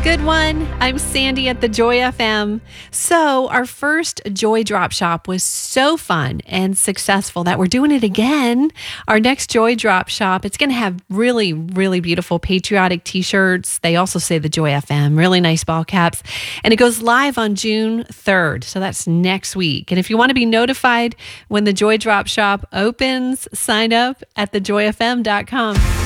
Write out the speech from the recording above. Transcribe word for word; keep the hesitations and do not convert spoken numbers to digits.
good one? I'm Sandy at the Joy F M. So, our first Joy Drop Shop was so fun and successful that we're doing it again. Our next Joy Drop Shop, it's going to have really, really beautiful patriotic t-shirts. They also say the Joy F M, really nice ball caps. And it goes live on June third. So, that's next week. And if you want to be notified when the Joy Drop Shop opens, sign up at the joy f m dot com.